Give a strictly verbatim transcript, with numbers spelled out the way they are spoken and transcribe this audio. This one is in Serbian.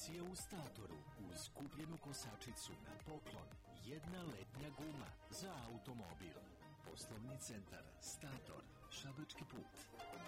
Akcija u Statoru uz kupljenu kosačicu na poklon. Jedna letnja guma za automobil. Poslovni centar Stator, Šabački put.